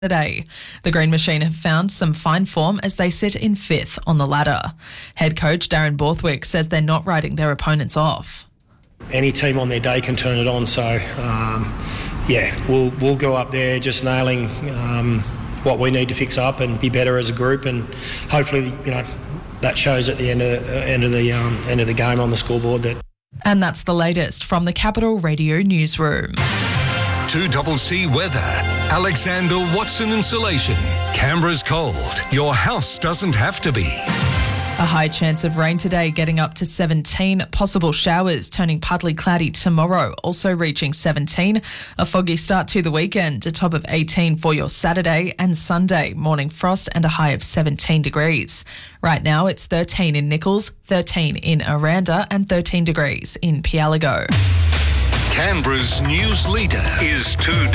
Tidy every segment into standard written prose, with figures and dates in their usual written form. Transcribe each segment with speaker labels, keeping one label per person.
Speaker 1: Today, the Green Machine have found some fine form as they sit in fifth on the ladder. Head coach Darren Borthwick says they're not writing their opponents off.
Speaker 2: Any team on their day can turn it on, so we'll go up there just nailing what we need to fix up and be better as a group, and hopefully that shows at the end of the game on the scoreboard.
Speaker 1: And that's the latest from the Capital Radio newsroom.
Speaker 3: 2CC weather. Alexander Watson Insulation. Canberra's cold. Your house doesn't have to be.
Speaker 1: A high chance of rain today, getting up to 17. Possible showers turning partly cloudy tomorrow, also reaching 17. A foggy start to the weekend, a top of 18 for your Saturday and Sunday. Morning frost and a high of 17 degrees. Right now it's 13 in Nichols, 13 in Aranda and 13 degrees in Pialligo.
Speaker 3: Canberra's news leader is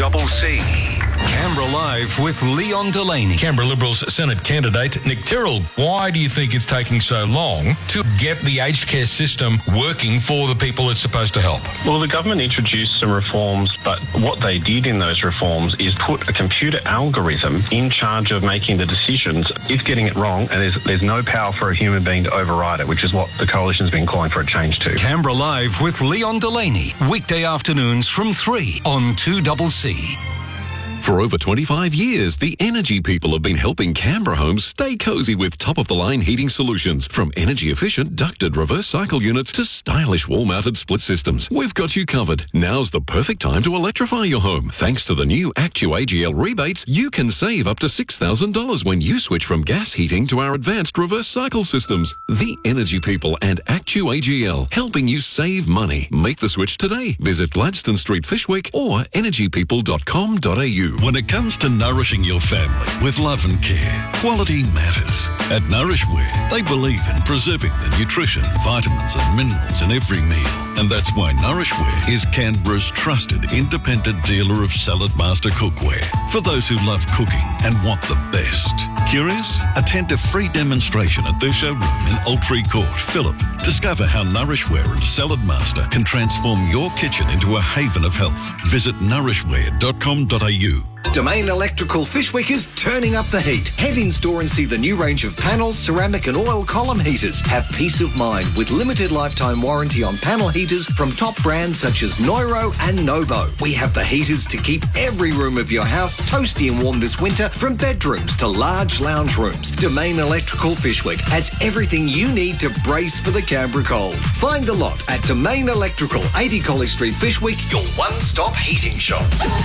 Speaker 3: 2CC. Canberra Live with Leon Delaney.
Speaker 4: Canberra Liberals Senate candidate Nick Tyrrell. Why do you think it's taking so long to get the aged care system working for the people it's supposed to help?
Speaker 5: Well, the government introduced some reforms, but what they did in those reforms is put a computer algorithm in charge of making the decisions. It's getting it wrong, and there's no power for a human being to override it, which is what the coalition's been calling for a change to.
Speaker 3: Canberra Live with Leon Delaney. Weekday afternoons from 3 on 2CC.
Speaker 6: For over 25 years, the Energy People have been helping Canberra homes stay cosy with top-of-the-line heating solutions. From energy-efficient ducted reverse cycle units to stylish wall-mounted split systems. We've got you covered. Now's the perfect time to electrify your home. Thanks to the new ActuAGL rebates, you can save up to $6,000 when you switch from gas heating to our advanced reverse cycle systems. The Energy People and ActuAGL, helping you save money. Make the switch today. Visit Gladstone Street, Fishwick or energypeople.com.au.
Speaker 7: When it comes to nourishing your family with love and care, quality matters. At Nourishware, they believe in preserving the nutrition, vitamins and minerals in every meal. And that's why Nourishware is Canberra's trusted independent dealer of Salad Master cookware. For those who love cooking and want the best. Curious? Attend a free demonstration at their showroom in Altree Court, Phillip. Discover how Nourishware and Salad Master can transform your kitchen into a haven of health. Visit nourishware.com.au.
Speaker 8: Domain Electrical Fishwick is turning up the heat. Head in store and see the new range of panels, ceramic and oil column heaters. Have peace of mind with limited lifetime warranty on panel heaters from top brands such as Neuro and Nobo. We have the heaters to keep every room of your house toasty and warm this winter, from bedrooms to large lounge rooms. Domain Electrical Fishwick has everything you need to brace for the Canberra cold. Find the lot at Domain Electrical, 80 College Street, Fishwick, your one-stop heating shop.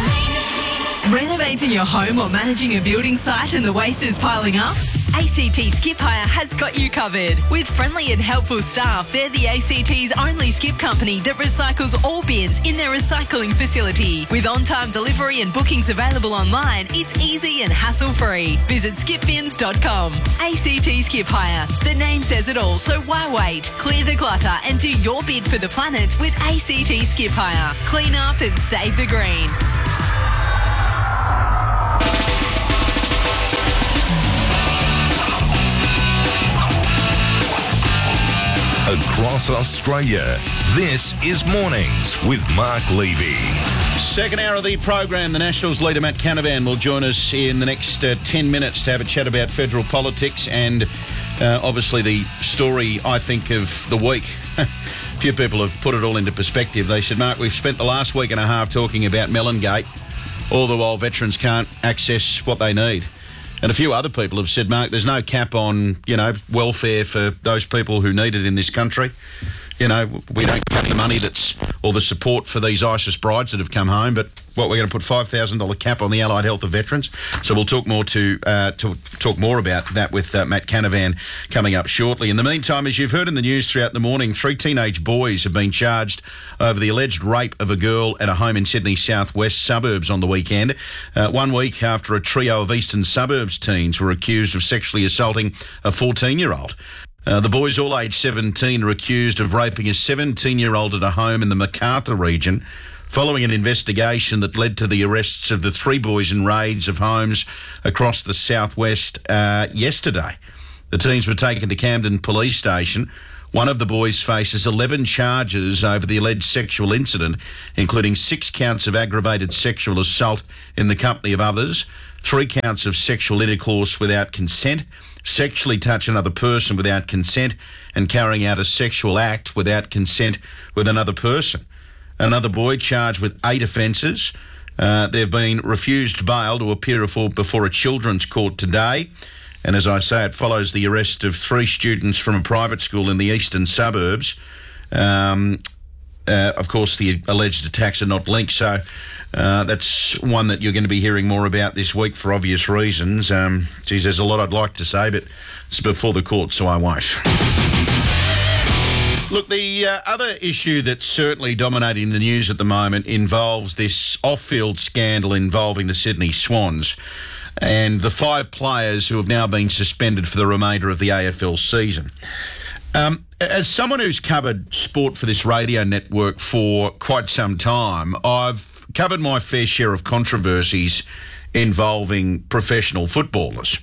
Speaker 9: Renovating your home or managing a building site and the waste is piling up? ACT Skip Hire has got you covered. With friendly and helpful staff, they're the ACT's only skip company that recycles all bins in their recycling facility. With on-time delivery and bookings available online, it's easy and hassle-free. Visit skipbins.com. ACT Skip Hire. The name says it all, so why wait? Clear the clutter and do your bid for the planet with ACT Skip Hire. Clean up and save the green.
Speaker 3: Across Australia, this is Mornings with Mark Levy.
Speaker 10: Second hour of the program, the Nationals leader Matt Canavan will join us in the next 10 minutes to have a chat about federal politics and obviously the story, I think, of the week. A few people have put it all into perspective. They said, Mark, we've spent the last week and a half talking about Melongate, all the while veterans can't access what they need. And a few other people have said, Mark, there's no cap on, welfare for those people who need it in this country. We don't cut the money or the support for these ISIS brides that have come home, but we're going to put $5,000 cap on the allied health of veterans. So we'll talk more talk more about that with Matt Canavan coming up shortly. In the meantime, as you've heard in the news throughout the morning, 3 teenage boys have been charged over the alleged rape of a girl at a home in Sydney's southwest suburbs on the weekend. 1 week after a trio of eastern suburbs teens were accused of sexually assaulting a 14-year-old. The boys, all aged 17, are accused of raping a 17-year-old at a home in the Macarthur region, following an investigation that led to the arrests of the 3 boys in raids of homes across the southwest yesterday. The teens were taken to Camden Police Station. One of the boys faces 11 charges over the alleged sexual incident, including 6 counts of aggravated sexual assault in the company of others. 3 counts of sexual intercourse without consent, sexually touch another person without consent, and carrying out a sexual act without consent with another person. Another boy charged with 8 offences. They've been refused bail to appear before a children's court today. And as I say, it follows the arrest of 3 students from a private school in the eastern suburbs. Of course, the alleged attacks are not linked, so that's one that you're going to be hearing more about this week for obvious reasons. There's a lot I'd like to say, but it's before the court, so I won't. Look, the other issue that's certainly dominating the news at the moment involves this off-field scandal involving the Sydney Swans and the 5 players who have now been suspended for the remainder of the AFL season. As someone who's covered sport for this radio network for quite some time, I've covered my fair share of controversies involving professional footballers.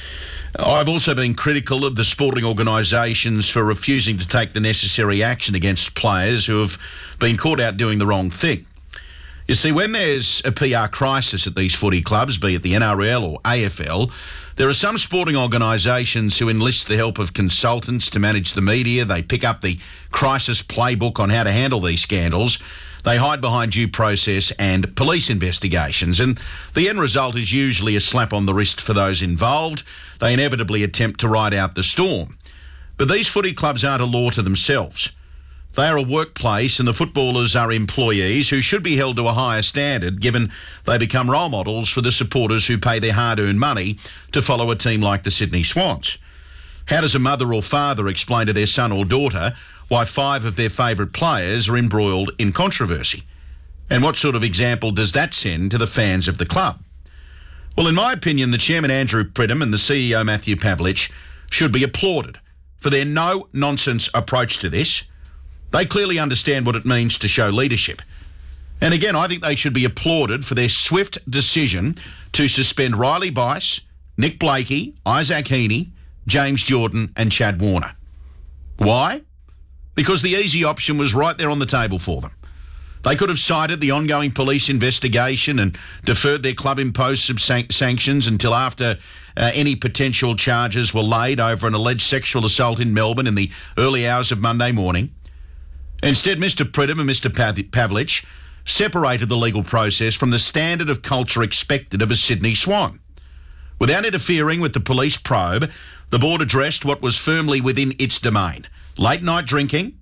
Speaker 10: I've also been critical of the sporting organisations for refusing to take the necessary action against players who have been caught out doing the wrong thing. You see, when there's a PR crisis at these footy clubs, be it the NRL or AFL, there are some sporting organisations who enlist the help of consultants to manage the media. They pick up the crisis playbook on how to handle these scandals. They hide behind due process and police investigations. And the end result is usually a slap on the wrist for those involved. They inevitably attempt to ride out the storm. But these footy clubs aren't a law to themselves. They are a workplace, and the footballers are employees who should be held to a higher standard, given they become role models for the supporters who pay their hard-earned money to follow a team like the Sydney Swans. How does a mother or father explain to their son or daughter why 5 of their favourite players are embroiled in controversy? And what sort of example does that send to the fans of the club? Well, in my opinion, the chairman, Andrew Pridham, and the CEO, Matthew Pavlich, should be applauded for their no-nonsense approach to this. They clearly understand what it means to show leadership. And again, I think they should be applauded for their swift decision to suspend Riley Bice, Nick Blakey, Isaac Heaney, James Jordan and Chad Warner. Why? Because the easy option was right there on the table for them. They could have cited the ongoing police investigation and deferred their club-imposed sanctions until after any potential charges were laid over an alleged sexual assault in Melbourne in the early hours of Monday morning. Instead, Mr Pridham and Mr Pavlich separated the legal process from the standard of culture expected of a Sydney Swan. Without interfering with the police probe, the board addressed what was firmly within its domain: late-night drinking,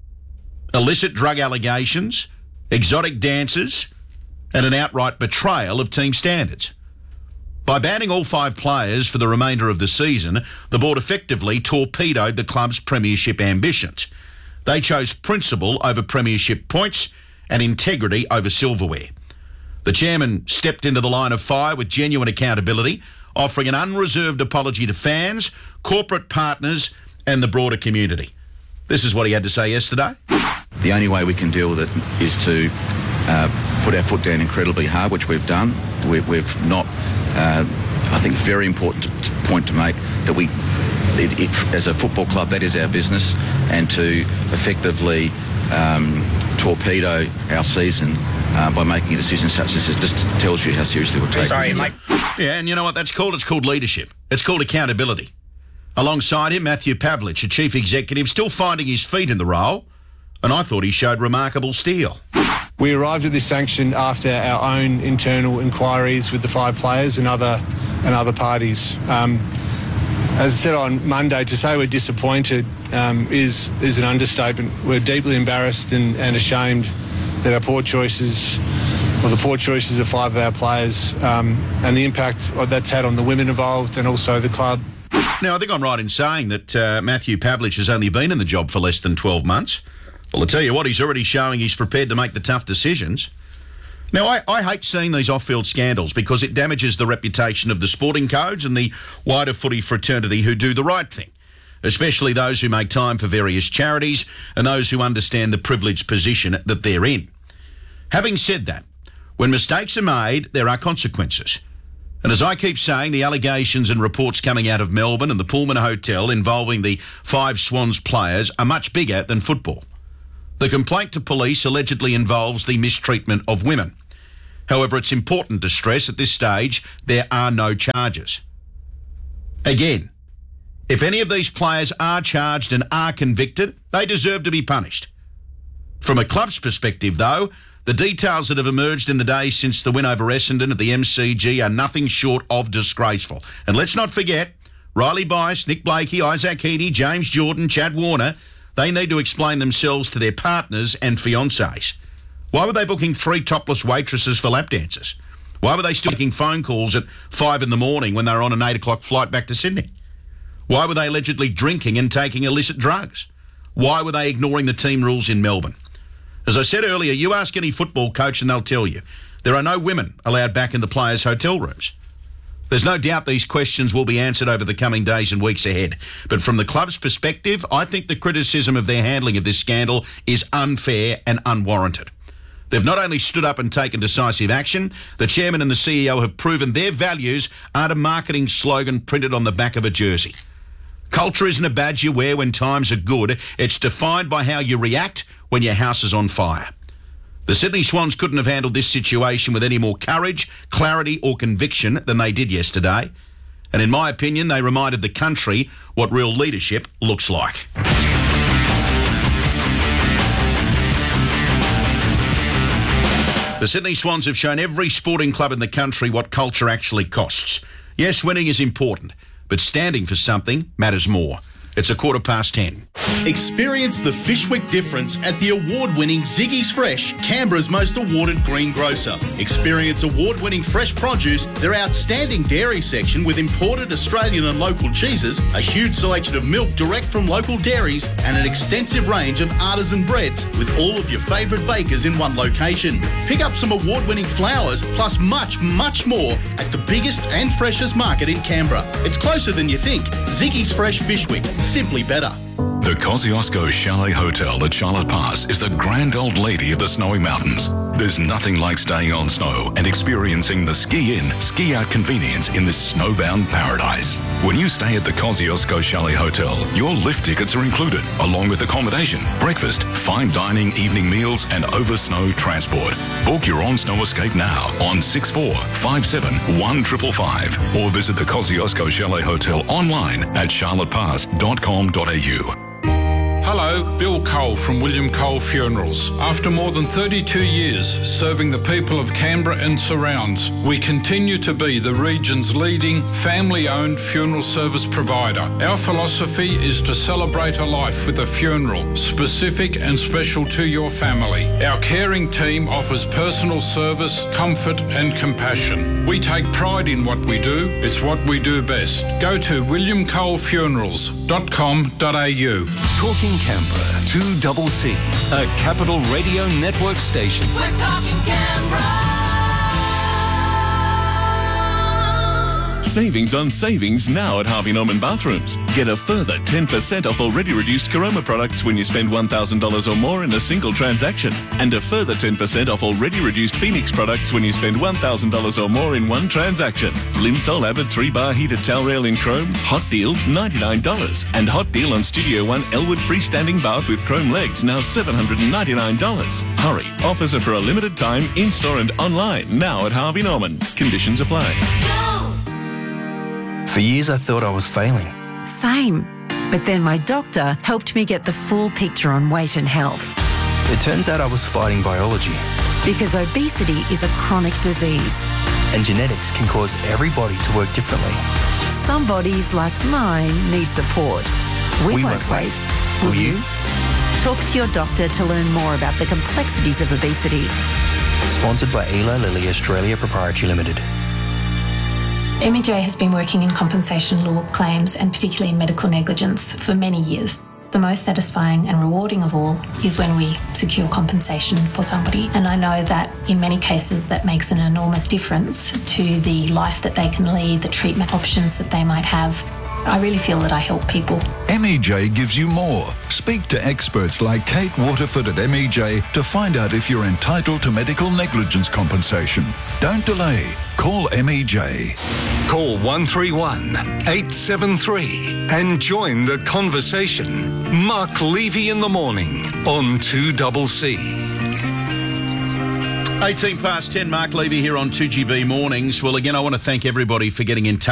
Speaker 10: illicit drug allegations, exotic dances, and an outright betrayal of team standards. By banning all 5 players for the remainder of the season, the board effectively torpedoed the club's premiership ambitions. They chose principle over premiership points and integrity over silverware. The chairman stepped into the line of fire with genuine accountability, offering an unreserved apology to fans, corporate partners and the broader community. This is what he had to say yesterday.
Speaker 11: The only way we can deal with it is to put our foot down incredibly hard, which we've done. We've not, I think, very important point to make that as a football club, that is our business, and to effectively torpedo our season by making a decision such as this just tells you how seriously we're taking it.
Speaker 10: Sorry, mate. Yeah, and you know what that's called? It's called leadership. It's called accountability. Alongside him, Matthew Pavlich, a chief executive, still finding his feet in the role, and I thought he showed remarkable steel.
Speaker 12: We arrived at this sanction after our own internal inquiries with the 5 players and other parties. As I said on Monday, to say we're disappointed is an understatement. We're deeply embarrassed and ashamed that the poor choices of 5 of our players and the impact that's had on the women involved and also the club.
Speaker 10: Now, I think I'm right in saying that Matthew Pavlich has only been in the job for less than 12 months. Well, I tell you what, he's already showing he's prepared to make the tough decisions. Now, I hate seeing these off-field scandals because it damages the reputation of the sporting codes and the wider footy fraternity who do the right thing, especially those who make time for various charities and those who understand the privileged position that they're in. Having said that, when mistakes are made, there are consequences. And as I keep saying, the allegations and reports coming out of Melbourne and the Pullman Hotel involving the 5 Swans players are much bigger than football. The complaint to police allegedly involves the mistreatment of women. However, it's important to stress at this stage there are no charges. Again, if any of these players are charged and are convicted, they deserve to be punished. From a club's perspective, though, the details that have emerged in the days since the win over Essendon at the MCG are nothing short of disgraceful. And let's not forget, Riley Bice, Nick Blakey, Isaac Heaney, James Jordan, Chad Warner, they need to explain themselves to their partners and fiancés. Why were they booking 3 topless waitresses for lap dances? Why were they still making phone calls at 5 in the morning when they were on an 8 o'clock flight back to Sydney? Why were they allegedly drinking and taking illicit drugs? Why were they ignoring the team rules in Melbourne? As I said earlier, you ask any football coach and they'll tell you there are no women allowed back in the players' hotel rooms. There's no doubt these questions will be answered over the coming days and weeks ahead. But from the club's perspective, I think the criticism of their handling of this scandal is unfair and unwarranted. They've not only stood up and taken decisive action, the chairman and the CEO have proven their values aren't a marketing slogan printed on the back of a jersey. Culture isn't a badge you wear when times are good. It's defined by how you react when your house is on fire. The Sydney Swans couldn't have handled this situation with any more courage, clarity or conviction than they did yesterday. And in my opinion, they reminded the country what real leadership looks like. The Sydney Swans have shown every sporting club in the country what culture actually costs. Yes, winning is important, but standing for something matters more. It's 10:15.
Speaker 13: Experience the Fishwick difference at the award-winning Ziggy's Fresh, Canberra's most awarded green grocer. Experience award-winning fresh produce, their outstanding dairy section with imported Australian and local cheeses, a huge selection of milk direct from local dairies, and an extensive range of artisan breads with all of your favourite bakers in one location. Pick up some award-winning flowers, plus much, much more at the biggest and freshest market in Canberra. It's closer than you think. Ziggy's Fresh Fishwick. Simply better.
Speaker 7: The Kosciuszko Chalet Hotel at Charlotte Pass is the grand old lady of the snowy mountains. There's nothing like staying on snow and experiencing the ski-in, ski-out convenience in this snowbound paradise. When you stay at the Kosciuszko Chalet Hotel, your lift tickets are included, along with accommodation, breakfast, fine dining, evening meals and over-snow transport. Book your own snow escape now on 6457 1555 or visit the Kosciuszko Chalet Hotel online at charlottepass.com.au.
Speaker 14: Hello, Bill Cole from William Cole Funerals. After more than 32 years serving the people of Canberra and surrounds, we continue to be the region's leading family-owned funeral service provider. Our philosophy is to celebrate a life with a funeral, specific and special to your family. Our caring team offers personal service, comfort and compassion. We take pride in what we do. It's what we do best. Go to williamcolefunerals.com.au.
Speaker 3: Talking Canberra, 2CC, a Capital Radio Network station.
Speaker 15: We're talking Canberra.
Speaker 16: Savings on savings now at Harvey Norman Bathrooms. Get a further 10% off already reduced Caroma products when you spend $1,000 or more in a single transaction. And a further 10% off already reduced Phoenix products when you spend $1,000 or more in one transaction. Limsol Avid 3-bar heated towel rail in chrome, hot deal $99. And hot deal on Studio One Elwood freestanding bath with chrome legs, now $799. Hurry, offers are for a limited time, in-store and online, now at Harvey Norman. Conditions apply.
Speaker 17: For years I thought I was failing.
Speaker 18: Same. But then my doctor helped me get the full picture on weight and health.
Speaker 17: It turns out I was fighting biology.
Speaker 18: Because obesity is a chronic disease.
Speaker 17: And genetics can cause every body to work differently.
Speaker 18: Some bodies, like mine, need support. We won't wait. Will you? Talk to your doctor to learn more about the complexities of obesity.
Speaker 17: Sponsored by Eli Lilly Australia Proprietary Limited.
Speaker 19: MEJ has been working in compensation law claims and particularly in medical negligence for many years. The most satisfying and rewarding of all is when we secure compensation for somebody. And I know that in many cases that makes an enormous difference to the life that they can lead, the treatment options that they might have. I really feel that I help people.
Speaker 20: MEJ gives you more. Speak to experts like Kate Waterford at MEJ to find out if you're entitled to medical negligence compensation. Don't delay. Call MEJ.
Speaker 3: Call 131 873 and join the conversation. Mark Levy in the morning on 2CC.
Speaker 10: 18 past 10, Mark Levy here on 2GB Mornings. Well, again, I want to thank everybody for getting in touch.